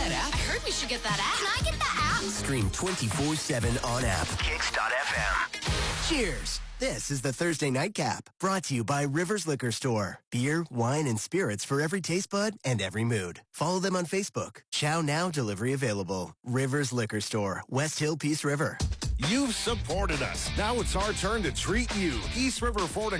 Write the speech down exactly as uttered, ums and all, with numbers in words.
that app? I heard we should get that app. Can I get that app? Stream twenty-four seven on app. Kicks dot f m. Cheers. This is the Thursday Nightcap, brought to you by Rivers Liquor Store. Beer, wine, and spirits for every taste bud and every mood. Follow them on Facebook. Chow Now delivery available. Rivers Liquor Store, West Hill, Peace River. You've supported us. Now it's our turn to treat you. East River Ford